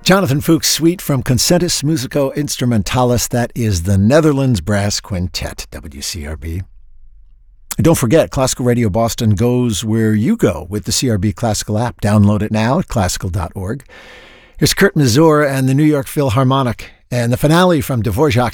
Jonathan Fuchs' suite from Concertus Musico Instrumentalis. That is the Netherlands Brass Quintet, WCRB. And don't forget, Classical Radio Boston goes where you go with the CRB Classical app. Download it now at classical.org. Here's Kurt Masur and the New York Philharmonic and the finale from Dvorak's